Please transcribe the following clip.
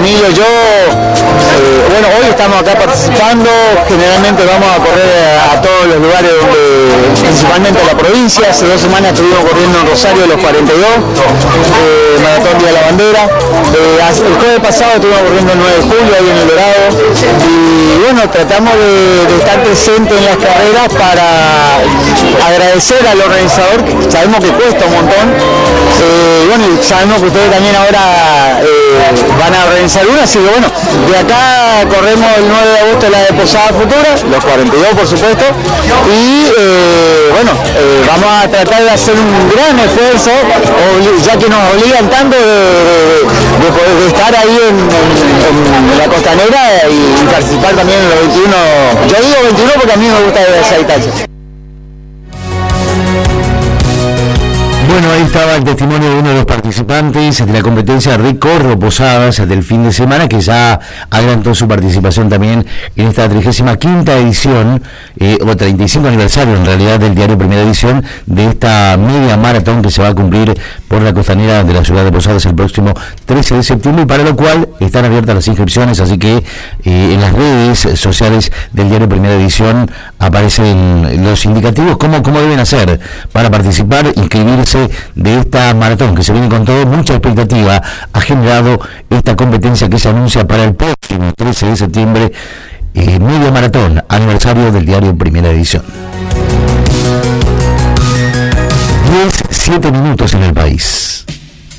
Emilio, yo, bueno, hoy estamos acá participando, generalmente vamos a correr a todos los lugares donde, principalmente a la provincia. Hace 2 semanas estuvimos corriendo en Rosario los 42, Maratón Día de la Bandera. El jueves pasado estuvimos corriendo el 9 de julio ahí en El Dorado, y bueno, tratamos de estar presentes en las carreras para agradecer al organizador, que sabemos que cuesta un montón, bueno, y sabemos que ustedes también ahora van a organizar una, así que bueno, de acá corremos el 9 de agosto la de Posada Futura, los 42 por supuesto, y bueno, vamos a tratar de hacer un gran esfuerzo, ya que nos obligan tanto de estar ahí en la costanera y participar también en los 21, yo digo 21 porque a mí me gusta esa distancia. Bueno, ahí estaba el testimonio de uno de los participantes de la competencia Recorro Posadas del fin de semana, que ya adelantó su participación también en esta 35ª edición, o 35 aniversario en realidad, del diario Primera Edición, de esta media maratón que se va a cumplir por la costanera de la ciudad de Posadas el próximo 13 de septiembre, y para lo cual están abiertas las inscripciones, así que en las redes sociales del diario Primera Edición aparecen los indicativos, cómo deben hacer para participar, inscribirse de esta maratón que se viene con todo. Mucha expectativa ha generado esta competencia que se anuncia para el próximo 13 de septiembre, medio maratón, aniversario del diario Primera Edición. 10:07 en el país.